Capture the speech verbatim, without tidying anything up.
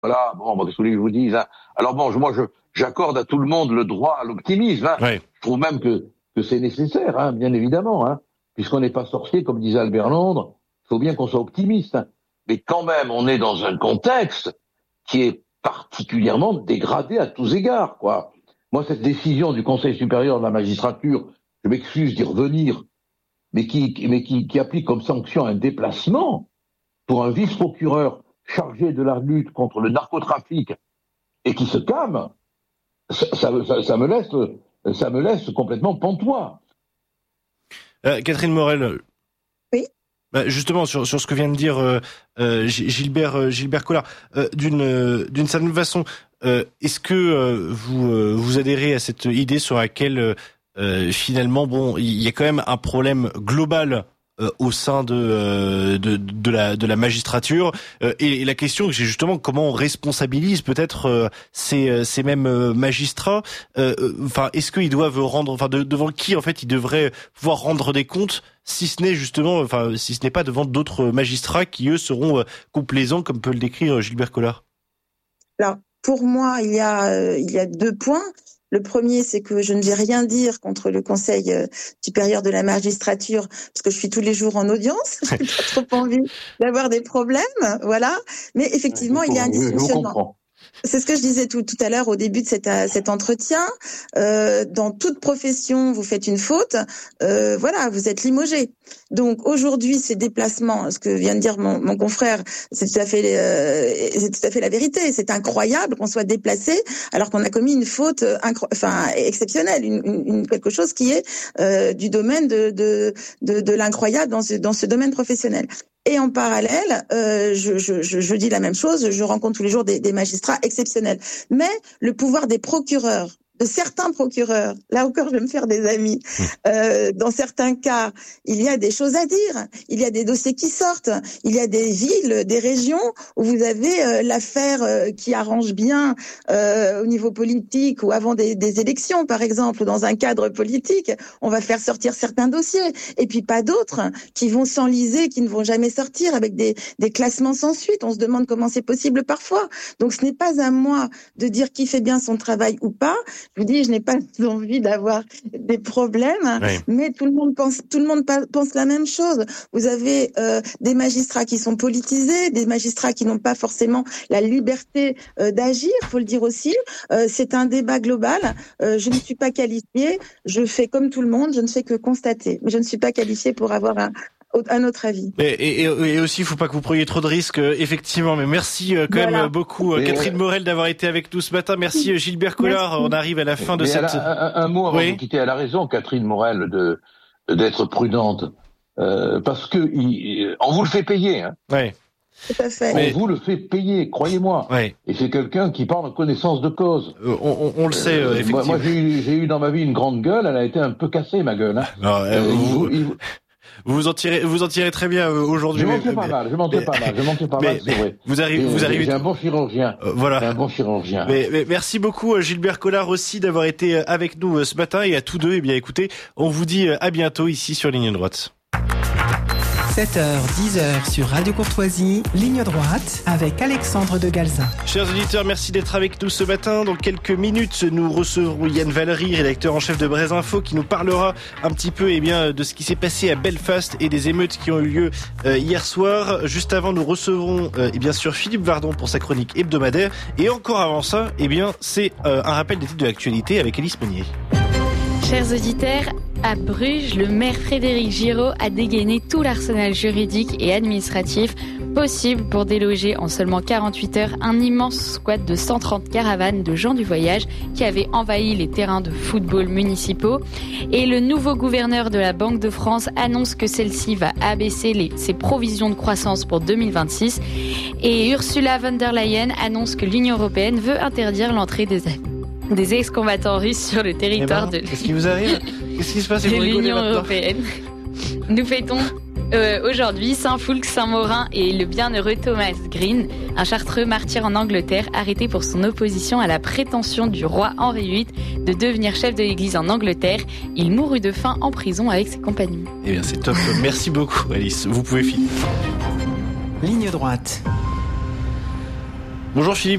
Voilà, bon, bah, qu'est-ce que vous voulez que je vous dise, hein. Alors bon, je, moi, je, j'accorde à tout le monde le droit à l'optimisme, hein. Ouais. Je trouve même que, que c'est nécessaire, hein, bien évidemment, hein. Puisqu'on n'est pas sorcier, comme disait Albert Londres, il faut bien qu'on soit optimiste, hein. Mais quand même, on est dans un contexte qui est particulièrement dégradé à tous égards, quoi. Moi, cette décision du Conseil supérieur de la magistrature, je m'excuse d'y revenir, mais qui, mais qui, qui applique comme sanction un déplacement pour un vice-procureur chargé de la lutte contre le narcotrafic et qui se calme, ça, ça, ça, ça me laisse, ça me laisse complètement pantois. Euh, Catherine Morel. Oui. Bah justement sur sur ce que vient de dire euh, euh, Gilbert euh, Gilbert Collard, euh, d'une euh, d'une certaine façon, euh, est-ce que euh, vous euh, vous adhérez à cette idée sur laquelle euh, finalement bon il y a quand même un problème global euh, au sein de, euh, de de la de la magistrature euh, et, et la question c'est justement comment on responsabilise peut-être euh, ces ces mêmes euh, magistrats, enfin euh, est-ce qu'ils doivent rendre, enfin de, devant qui en fait ils devraient pouvoir rendre des comptes, si ce n'est justement, enfin, si ce n'est pas devant d'autres magistrats qui, eux, seront euh, complaisants, comme peut le décrire euh, Gilbert Collard. Alors, pour moi, il y a, euh, il y a deux points. Le premier, c'est que je ne vais rien dire contre le Conseil euh, supérieur de la magistrature, parce que je suis tous les jours en audience. J'ai pas trop envie d'avoir des problèmes, voilà. Mais effectivement, il y a un dysfonctionnement. C'est ce que je disais tout, tout à l'heure au début de cet, cet entretien. Euh, dans toute profession, vous faites une faute, euh, voilà, vous êtes limogé. Donc aujourd'hui, ces déplacements, ce que vient de dire mon, mon confrère, c'est tout à fait, euh, c'est tout à fait la vérité. C'est incroyable qu'on soit déplacé alors qu'on a commis une faute, incro- enfin exceptionnelle, une, une, quelque chose qui est euh, du domaine de, de, de, de l'incroyable dans ce, dans ce domaine professionnel. Et en parallèle, euh, je, je, je dis la même chose, je rencontre tous les jours des, des magistrats exceptionnels. Mais le pouvoir des procureurs, de certains procureurs, là encore je vais me faire des amis, euh, dans certains cas, il y a des choses à dire, il y a des dossiers qui sortent, il y a des villes, des régions où vous avez euh, l'affaire euh, qui arrange bien euh, au niveau politique ou avant des, des élections par exemple, ou dans un cadre politique, on va faire sortir certains dossiers, et puis pas d'autres qui vont s'enliser, qui ne vont jamais sortir avec des, des classements sans suite. On se demande comment c'est possible parfois. Donc ce n'est pas à moi de dire qui fait bien son travail ou pas. Je vous dis, je n'ai pas envie d'avoir des problèmes, oui. Mais tout le monde pense, tout le monde pense la même chose. Vous avez euh, des magistrats qui sont politisés, des magistrats qui n'ont pas forcément la liberté euh, d'agir, faut le dire aussi. Euh, c'est un débat global. Euh, je ne suis pas qualifiée, je fais comme tout le monde, je ne fais que constater. Mais je ne suis pas qualifiée pour avoir un un autre avis. Et, et, et aussi, il faut pas que vous preniez trop de risques, euh, effectivement. Mais merci euh, quand voilà. même beaucoup, euh, Catherine Morel, d'avoir été avec nous ce matin. Merci Gilbert Collard. Merci. On arrive à la fin de mais cette. La, un, un mot avant oui. de quitter. Elle a raison, Catherine Morel, de d'être prudente, euh, parce que il, on vous le fait payer. Hein. Oui. Tout à fait. On mais... vous le fait payer, croyez-moi. Oui. Et c'est quelqu'un qui parle en connaissance de cause. Euh, on, on, on le sait, euh, effectivement. Moi, moi j'ai, eu, j'ai eu dans ma vie une grande gueule. Elle a été un peu cassée, ma gueule. Hein. Non, euh, euh, vous... il, il... Vous vous en tirez, vous en tirez très bien euh, aujourd'hui. Je mentais pas mal, je mentais pas mal, je mentais pas mal, c'est vrai. Vous arrivez, vous arrivez. J'ai un bon chirurgien. Euh, voilà. J'ai un bon chirurgien. Mais, mais merci beaucoup Gilbert Collard aussi d'avoir été avec nous ce matin, et à tous deux, eh bien écoutez, on vous dit à bientôt ici sur Ligne Droite. sept heures, dix heures sur Radio Courtoisie, Ligne Droite, avec Alexandre de Galzin. Chers auditeurs, merci d'être avec nous ce matin. Dans quelques minutes, nous recevrons Yann Valery, rédacteur en chef de Braise Info, qui nous parlera un petit peu eh bien, de ce qui s'est passé à Belfast et des émeutes qui ont eu lieu euh, hier soir. Juste avant, nous recevrons euh, eh bien sûr Philippe Vardon pour sa chronique hebdomadaire. Et encore avant ça, eh bien, c'est euh, un rappel des titres de l'actualité avec Élise Meunier. Chers auditeurs, à Bruges, le maire Frédéric Giraud a dégainé tout l'arsenal juridique et administratif possible pour déloger en seulement quarante-huit heures un immense squat de cent trente caravanes de gens du voyage qui avaient envahi les terrains de football municipaux. Et le nouveau gouverneur de la Banque de France annonce que celle-ci va abaisser les, ses provisions de croissance pour deux mille vingt-six. Et Ursula von der Leyen annonce que l'Union européenne veut interdire l'entrée des des ex-combattants russes sur le territoire eh ben, de qu'est-ce qui vous arrive Qu'est-ce qui se passe de l'Union européenne. Nous fêtons euh, aujourd'hui Saint-Foulques, Saint-Maurin et le bienheureux Thomas Green, un chartreux martyr en Angleterre arrêté pour son opposition à la prétention du roi Henri huit de devenir chef de l'église en Angleterre. Il mourut de faim en prison avec ses compagnons. Eh bien c'est top, merci beaucoup Alice, vous pouvez finir. Ligne Droite. Bonjour Philippe.